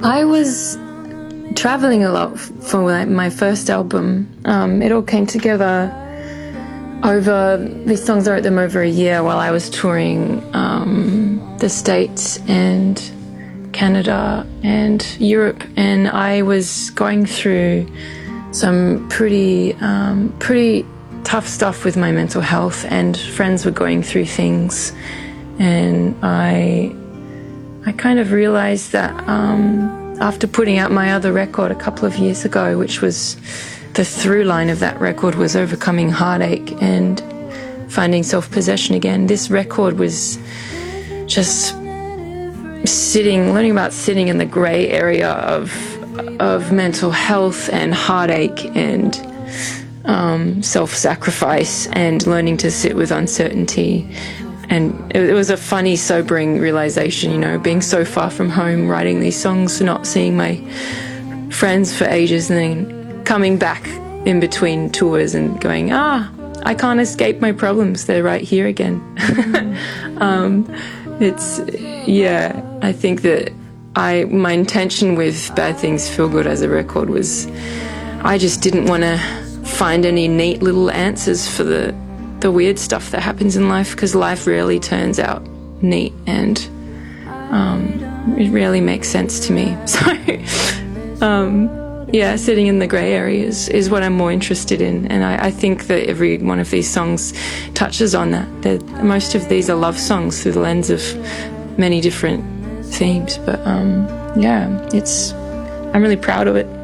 I was traveling a lot for my first album. It all came together over, these songs, I wrote them over a year while I was touring the States and Canada and Europe, and I was going through some pretty tough stuff with my mental health, and friends were going through things, and I kind of realised that after putting out my other record a couple of years ago, which was the through line of that record was overcoming heartache and finding self-possession again. This record was just learning about sitting in the grey area of mental health and heartache and self-sacrifice, and learning to sit with uncertainty. And it was a funny, sobering realisation, you know, being so far from home, writing these songs, not seeing my friends for ages, and then coming back in between tours and going, I can't escape my problems, they're right here again. I think that my intention with Bad Things Feel Good as a record was I just didn't want to find any neat little answers for the weird stuff that happens in life, because life rarely turns out neat, and it rarely makes sense to me. So sitting in the grey areas is what I'm more interested in, and I think that every one of these songs touches on that. Most of these are love songs through the lens of many different themes, but I'm really proud of it.